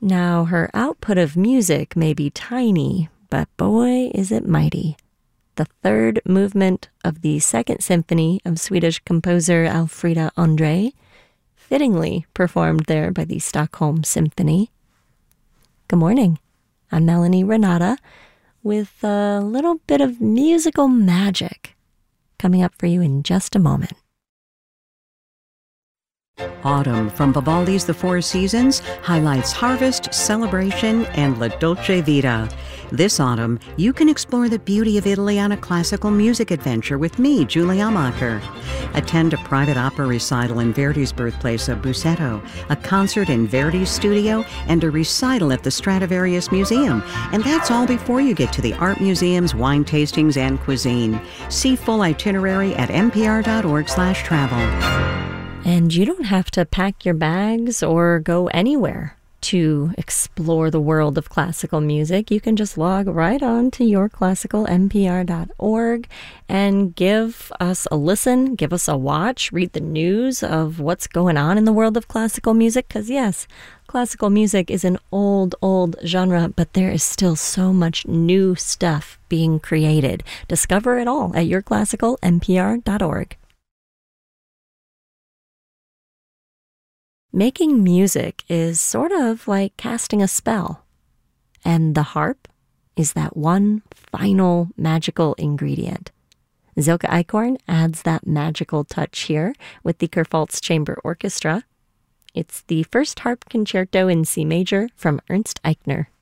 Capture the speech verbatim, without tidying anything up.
Now, her output of music may be tiny, but boy, is it mighty. The third movement of the Second Symphony of Swedish composer Alfreda André, fittingly performed there by the Stockholm Symphony. Good morning. I'm Melanie Renata with a little bit of musical magic coming up for you in just a moment. Autumn from Vivaldi's The Four Seasons highlights harvest, celebration, and La Dolce Vita. This autumn, you can explore the beauty of Italy on a classical music adventure with me, Julie Amacher. Attend a private opera recital in Verdi's birthplace of Busseto, a concert in Verdi's studio, and a recital at the Stradivarius Museum. And that's all before you get to the art museums, wine tastings, and cuisine. See full itinerary at npr.org slash travel. And you don't have to pack your bags or go anywhere to explore the world of classical music. You can just log right on to your classical n p r dot org and give us a listen, give us a watch, read the news of what's going on in the world of classical music. Because yes, classical music is an old, old genre, but there is still so much new stuff being created. Discover it all at your classical n p r dot org. Making music is sort of like casting a spell, and the harp is that one final magical ingredient. Silke Eichhorn adds that magical touch here with the Kurpfalz Chamber Orchestra. It's the first harp concerto in C major from Ernst Eichner.